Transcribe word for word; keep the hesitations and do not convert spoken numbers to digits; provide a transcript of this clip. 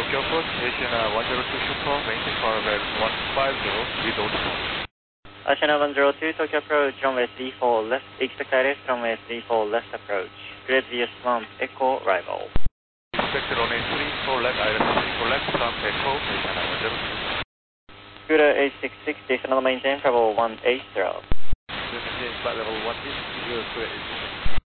Tokyo Approach, Station uh, one zero two Super, maintain for level one five zero, lead altitude. Ocean one zero two, Tokyo Approach, runway three four left, expected runway three four left approach. Grid via slump, Echo, arrival. Expected runway three four left, island three four left, slump Echo, Station uh, one zero two. Scooter eight six six, station level maintain, travel one eight zero. Maintain flight level one eight zero, Scooter eight six six.